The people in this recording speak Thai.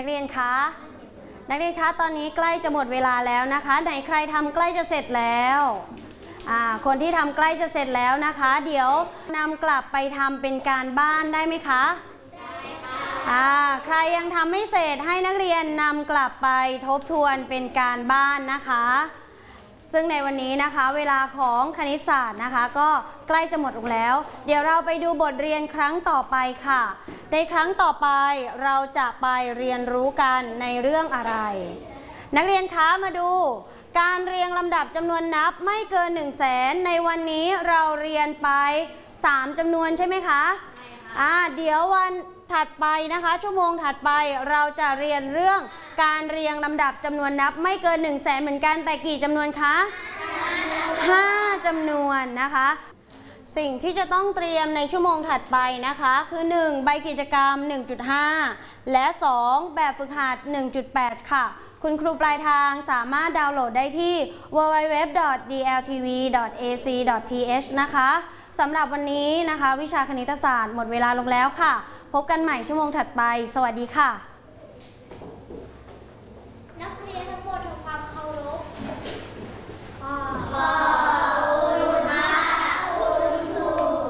นักเรียนคะตอนนี้ใกล้จะหมดเวลาแล้วนะคะไหนใครทำใกล้จะเสร็จแล้วคนที่ทำใกล้จะเสร็จแล้วนะคะเดี๋ยวนำกลับไปทำเป็นการบ้านได้ไหมคะได้ค่ะใครยังทำไม่เสร็จให้นักเรียนนำกลับไปทบทวนเป็นการบ้านนะคะซึ่งในวันนี้นะคะเวลาของคณิตศาสตร์นะคะก็ใกล้จะหมดลงแล้วเดี๋ยวเราไปดูบทเรียนครั้งต่อไปค่ะในครั้งต่อไปเราจะไปเรียนรู้กันในเรื่องอะไรนักเรียนคะมาดูการเรียงลำดับจำนวนนับไม่เกิน100,000ในวันนี้เราเรียนไป3จำนวนใช่ไหมคะเดี๋ยววันถัดไปนะคะชั่วโมงถัดไปเราจะเรียนเรื่องการเรียงลำดับจำนวนนับไม่เกิน100,000เหมือนกันแต่กี่จำนวนคะ5จำนวนนะคะสิ่งที่จะต้องเตรียมในชั่วโมงถัดไปนะคะคือ1ใบกิจกรรม 1.5 และ2แบบฝึกหัด 1.8 ค่ะคุณครูปลายทางสามารถดาวน์โหลดได้ที่ www.dltv.ac.th นะคะสำหรับวันนี้นะคะวิชาคณิตศาสตร์หมดเวลาลงแล้วค่ะพบกันใหม่ชั่วโมงถัดไปสวัสดีค่ะ